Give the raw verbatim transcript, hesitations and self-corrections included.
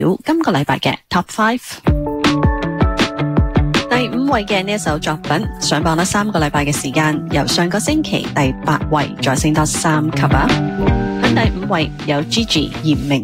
今個禮拜嘅 Top Five。第五位嘅呢一首作品上榜咗三個禮拜嘅時間，由上個星期第八位再升多三級啊！喺第五位有 Gigi 嚴明。